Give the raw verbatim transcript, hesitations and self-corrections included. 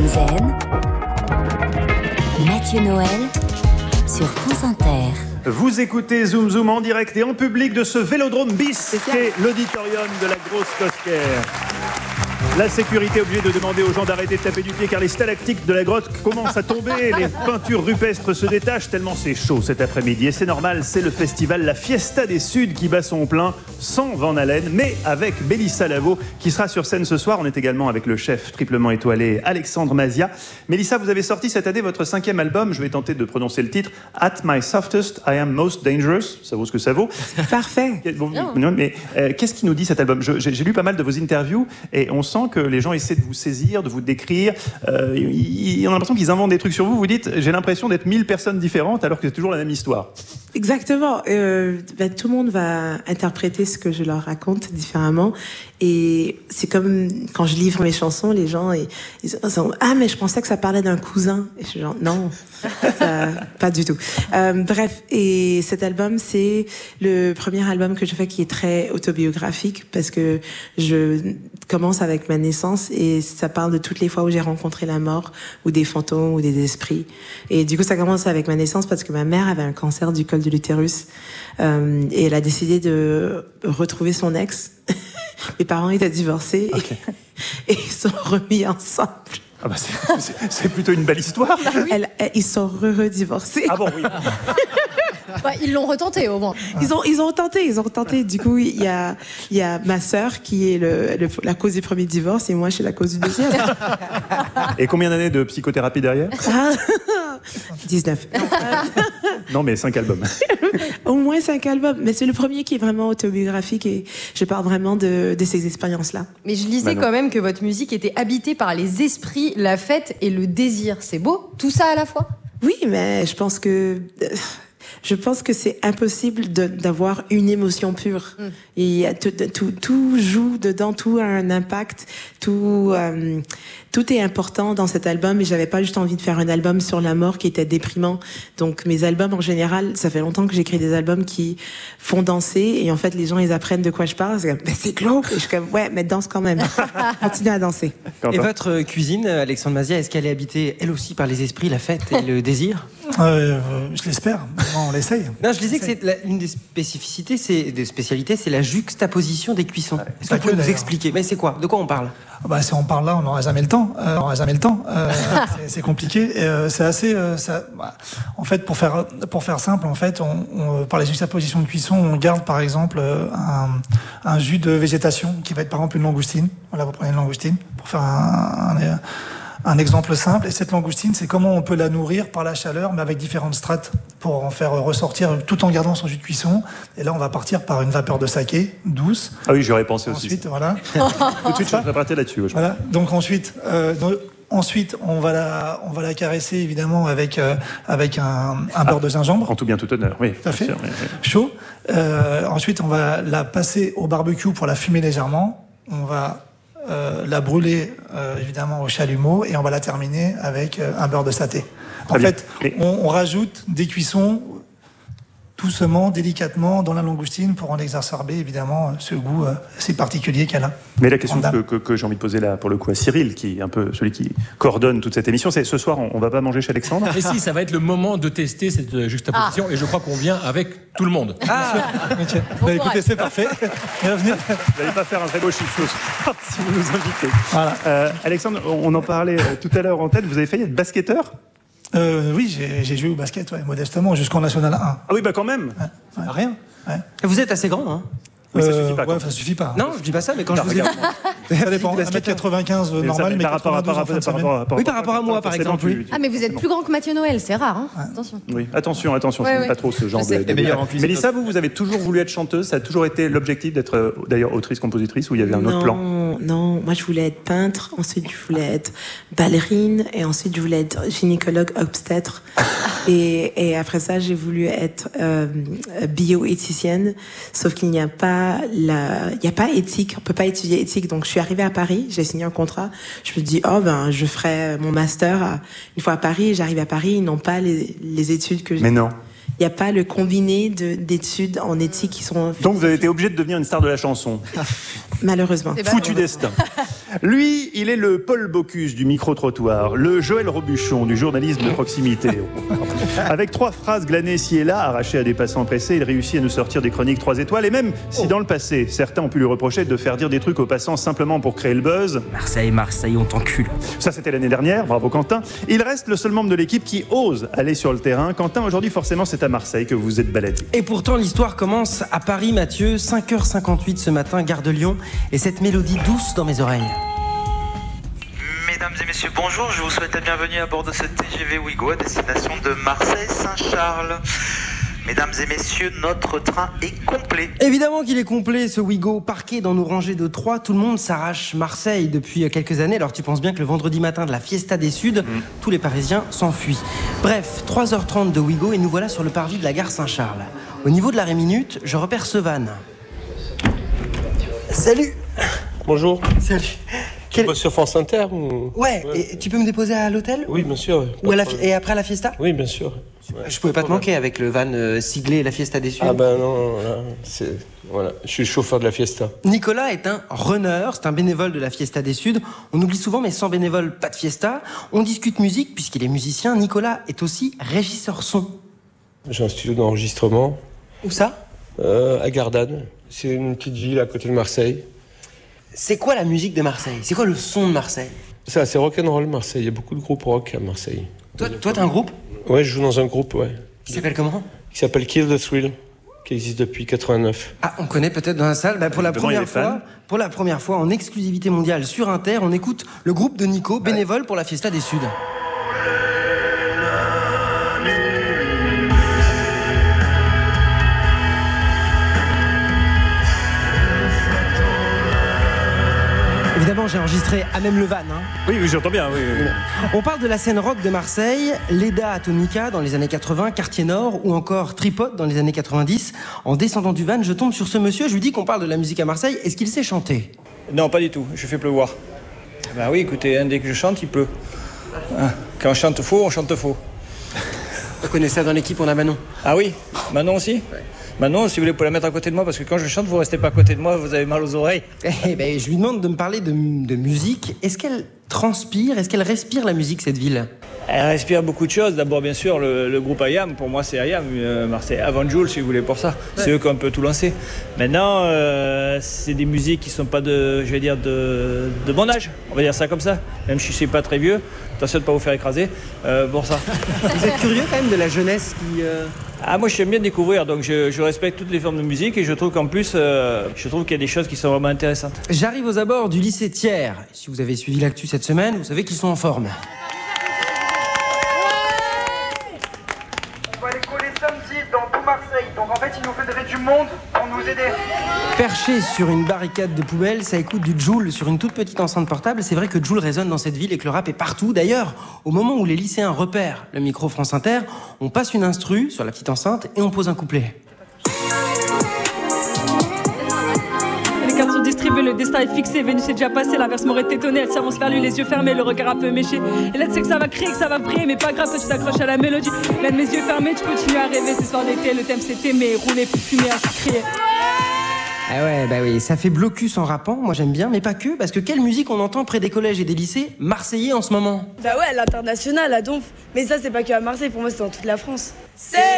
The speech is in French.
Zen, Mathieu Noël sur France Inter. Vous écoutez Zoom Zoom en direct et en public de ce Vélodrome bis, qui est l'auditorium de la Grosse Cosquer. La sécurité est obligée de demander aux gens d'arrêter de taper du pied car les stalactites de la grotte commencent à tomber. Les peintures rupestres se détachent tellement c'est chaud cet après-midi. Et c'est normal, c'est le festival La Fiesta des Suds qui bat son plein, sans Van Halen, mais avec Mélissa Lavo qui sera sur scène ce soir. On est également avec le chef triplement étoilé Alexandre Mazia. Mélissa, vous avez sorti cette année votre cinquième album. Je vais tenter de prononcer le titre. At my softest, I am most dangerous. Ça vaut ce que ça vaut. Parfait. Bon, non, mais euh, qu'est-ce qui nous dit cet album? je, j'ai, j'ai lu pas mal de vos interviews et on sent que les gens essaient de vous saisir, de vous décrire. Euh, ils, on a l'impression qu'ils inventent des trucs sur vous. Vous dites, j'ai l'impression d'être mille personnes différentes alors que c'est toujours la même histoire. Exactement. Euh, ben, tout le monde va interpréter ce que je leur raconte différemment. Et c'est comme quand je livre mes chansons, les gens ils, ils sont ah mais je pensais que ça parlait d'un cousin. Et je suis genre non, ça, pas du tout. Euh, bref, et cet album c'est le premier album que je fais qui est très autobiographique parce que je commence avec ma naissance et ça parle de toutes les fois où j'ai rencontré la mort ou des fantômes ou des esprits. Et du coup ça commence avec ma naissance parce que ma mère avait un cancer du col de l'utérus euh, et elle a décidé de retrouver son ex. Mes parents étaient divorcés okay. et, et ils sont remis ensemble. Ah bah c'est, c'est, c'est plutôt une belle histoire. Bah oui. elle, elle, ils sont re-redivorcés. Ah bon, oui. Bah, ils l'ont retenté au moins. Ils ont, ils ont tenté, ils ont tenté. Du coup, il y a, il y a ma sœur qui est le, le, la cause du premier divorce et moi, je suis la cause du deuxième. Et combien d'années de psychothérapie derrière? ah, dix-neuf. Non, mais cinq albums. Au moins cinq albums. Mais c'est le premier qui est vraiment autobiographique et je parle vraiment de, de ces expériences-là. Mais je lisais bah quand même que votre musique était habitée par les esprits, la fête et le désir. C'est beau, tout ça à la fois? Oui, mais je pense que... Je pense que c'est impossible de, d'avoir une émotion pure. Mm. Et tout, tout, tout joue dedans, tout a un impact, tout, euh, tout est important dans cet album. Et j'avais pas juste envie de faire un album sur la mort qui était déprimant. Donc mes albums en général, ça fait longtemps que j'écris des albums qui font danser. Et en fait, les gens ils apprennent de quoi je parle. C'est comme, mais c'est glauque. Et je suis comme, ouais, mais danse quand même. Continue à danser. Et votre cuisine, Alexandre Mazia, est-ce qu'elle est habitée elle aussi par les esprits, la fête et le désir? euh, Je l'espère. On l'essaye. Non, je disais que c'est la, une des spécificités, c'est, des spécialités, c'est la juxtaposition des cuissons. Ouais. Est-ce que vous pouvez nous expliquer? Mais c'est quoi? De quoi on parle? Bah, si on parle là, on n'aura jamais le temps. Euh, on n'aura jamais le temps. Euh, c'est, c'est compliqué. Et, euh, c'est assez. Euh, ça, bah, en fait, pour faire pour faire simple, en fait, on, on, par les juxtapositions de cuisson, on garde par exemple un, un jus de végétation qui va être par exemple une langoustine. Voilà, vous prenez une langoustine pour faire un, un Un exemple simple, et cette langoustine, c'est comment on peut la nourrir par la chaleur, mais avec différentes strates, pour en faire ressortir tout en gardant son jus de cuisson. Et là, on va partir par une vapeur de saké, douce. Ah oui, j'aurais pensé aussi. Ensuite, voilà. Tout de suite, je vais partir là-dessus. Ouais, voilà. Donc ensuite, euh, donc, ensuite, on va la, on va la caresser évidemment avec euh, avec un, un ah, beurre de gingembre. En tout bien, tout honneur, oui. Tout à fait. Sûr, oui, oui. Chaud. Euh, ensuite, on va la passer au barbecue pour la fumer légèrement. On va Euh, la brûler euh, évidemment au chalumeau et on va la terminer avec euh, un beurre de saté. En Très fait, on, on rajoute des cuissons doucement, délicatement dans la langoustine pour en exacerber évidemment ce goût euh, assez particulier qu'elle a. Mais la question que, que, que j'ai envie de poser là pour le coup à Cyril, qui est un peu celui qui coordonne toute cette émission, c'est ce soir on, on va pas manger chez Alexandre? Mais si, ça va être le moment de tester cette juxtaposition ah. et je crois qu'on vient avec tout le monde. Ah, okay. Bah, écoutez, c'est parfait. Bienvenue. Vous n'allez pas faire un très beau chiffre ce soir si vous nous invitez. Voilà. Euh, Alexandre, on en parlait tout à l'heure en tête, vous avez failli être basketteur? Euh, oui, j'ai, j'ai joué au basket, ouais, modestement, jusqu'en National un. Ah oui, bah quand même. Ouais, ouais. Rien. Ouais. Vous êtes assez grand, hein? Oui, ça suffit pas. Euh, ouais, ça suffit pas. Non, je dis pas ça, mais quand je vous ai vu... Ça dépend. un mètre quatre-vingt-quinze normal, mais par rapport à, par rapport à, par rapport à, oui, par rapport à moi, par exemple. Plus, ah, mais vous êtes plus grand que Mathieu Noël, c'est rare, hein. Ouais. Attention. Oui, attention, attention, ouais, c'est ouais. pas trop ce genre de... de meilleur en Mélissa, vous, vous avez toujours voulu être chanteuse? Ça a toujours été l'objectif d'être, d'ailleurs, autrice-compositrice, ou il y avait un non, autre plan? Non, moi je voulais être peintre, ensuite je voulais être ballerine, et ensuite je voulais être gynécologue obstétre. et, et après ça, j'ai voulu être euh, bioéthicienne, sauf qu'il n'y a pas la... Il n'y a pas éthique, on peut pas étudier éthique. Donc je suis arrivée à Paris, j'ai signé un contrat. Je me dis oh ben je ferai mon master à, une fois à Paris. J'arrive à Paris, ils n'ont pas les, les études que j'ai. Mais non. il n'y a pas le combiné de, d'études en éthique qui sont... Donc vous avez été obligé de devenir une star de la chanson. Malheureusement. Foutu destin. Lui, il est le Paul Bocuse du micro-trottoir, le Joël Robuchon du journalisme de proximité. Avec trois phrases glanées ci et là, arrachées à des passants pressés, il réussit à nous sortir des chroniques trois étoiles. Et même si dans le passé, certains ont pu lui reprocher de faire dire des trucs aux passants simplement pour créer le buzz. Marseille, Marseille, on t'encule. Ça, c'était l'année dernière. Bravo Quentin. Il reste le seul membre de l'équipe qui ose aller sur le terrain. Quentin, aujourd'hui, forcément, c'est à Marseille que vous vous êtes baladé. Et pourtant, l'histoire commence à Paris, Mathieu, cinq heures cinquante-huit ce matin, gare de Lyon, et cette mélodie douce dans mes oreilles. Mesdames et messieurs, bonjour, je vous souhaite la bienvenue à bord de ce T G V Ouigo à destination de Marseille-Saint-Charles. Mesdames et messieurs, notre train est complet. Évidemment qu'il est complet, ce Ouigo, parqué dans nos rangées de trois. Tout le monde s'arrache Marseille depuis quelques années. Alors tu penses bien que le vendredi matin de la Fiesta des Suds, mmh. tous les Parisiens s'enfuient. Bref, trois heures trente de Ouigo et nous voilà sur le parvis de la gare Saint-Charles. Au niveau de l'arrêt minute, je repère Sevan. Salut. Bonjour. Salut. Tu bosses sur France Inter ou... Ouais, ouais. Et tu peux me déposer à l'hôtel? Oui, bien sûr. Ou à la fi- et après la Fiesta? Oui, bien sûr. Ouais, je pouvais pas te manquer avec le van euh, siglé La Fiesta des Suds. Ah ben non, là, c'est... Voilà, je suis le chauffeur de la Fiesta. Nicolas est un runner, c'est un bénévole de la Fiesta des Suds. On oublie souvent, mais sans bénévole, pas de fiesta. On discute musique, puisqu'il est musicien. Nicolas est aussi régisseur son. J'ai un studio d'enregistrement. Où ça? euh, À Gardanne. C'est une petite ville à côté de Marseille. C'est quoi la musique de Marseille? C'est quoi le son de Marseille? C'est assez rock'n'roll, Marseille. Il y a beaucoup de groupes rock à Marseille. Toi, toi t'as un groupe? Ouais, je joue dans un groupe, ouais. Qui s'appelle comment? Qui s'appelle Kill the Thrill, qui existe depuis quatre-vingt-neuf. Ah, on connaît peut-être dans la salle. Bah, pour la première fois, pour la première fois, en exclusivité mondiale sur Inter, on écoute le groupe de Nico, bénévole pour la Fiesta des Suds. Évidemment, j'ai enregistré à même le van. Hein. Oui, oui, j'entends bien. Oui, oui. On parle de la scène rock de Marseille, Leda Atomica dans les années quatre-vingts, Quartier Nord ou encore Tripod dans les années quatre-vingt-dix. En descendant du van, je tombe sur ce monsieur, je lui dis qu'on parle de la musique à Marseille. Est-ce qu'il sait chanter? Non, pas du tout. Je fais pleuvoir. Bah oui, écoutez, hein, dès que je chante, il pleut. Hein, quand on chante faux, on chante faux. Vous connaissez ça dans l'équipe, on a Manon. Ah oui? Manon aussi? Ouais. Manon, si vous voulez, vous pouvez la mettre à côté de moi, parce que quand je chante, vous restez pas à côté de moi, vous avez mal aux oreilles. Eh ben, je lui demande de me parler de, de musique. Est-ce qu'elle transpire, est-ce qu'elle respire la musique, cette ville? Elle respire beaucoup de choses. D'abord, bien sûr, le, le groupe I A M, pour moi, c'est I A M, euh, Marseille. Avant Jules, si vous voulez, pour ça. Ouais. C'est eux qui ont un peu tout lancé. Maintenant, euh, c'est des musiques qui sont pas de, je vais dire, de, de mon âge. On va dire ça comme ça. Même si je suis pas très vieux. Attention de pas vous faire écraser. Euh, pour ça. Vous êtes curieux quand même de la jeunesse qui... Euh... Ah, moi, j'aime bien découvrir. Donc, je, je respecte toutes les formes de musique et je trouve qu'en plus, euh, je trouve qu'il y a des choses qui sont vraiment intéressantes. J'arrive aux abords du lycée Thiers. Si vous avez suivi l'actu cette semaine, vous savez qu'ils sont en forme. On va les coller samedi dans tout Marseille. Donc en fait, il nous faudrait du monde pour nous aider. Perché sur une barricade de poubelle, ça écoute du Jul sur une toute petite enceinte portable. C'est vrai que Jul résonne dans cette ville et que le rap est partout. D'ailleurs, au moment où les lycéens repèrent le micro France Inter, on passe une instru sur la petite enceinte et on pose un couplet. Les cartes sont distribuées, le destin est fixé. Vénus est déjà passée, l'inverse m'aurait étonné. Elle s'avance vers lui, les yeux fermés, le regard un peu méché. Et là, tu sais que ça va crier, que ça va briller, mais pas grave, toi tu t'accroches à la mélodie. Là, de mes yeux fermés, tu continues à rêver. C'est soir d'été, le thème c'est aimer, rouler, puis fumer, à se crier. Ah ouais, bah oui, ça fait blocus en rappant, moi j'aime bien, mais pas que, parce que quelle musique on entend près des collèges et des lycées marseillais en ce moment? Bah ouais, l'international, à Donf. Mais ça, c'est pas que à Marseille, pour moi, c'est dans toute la France. C'est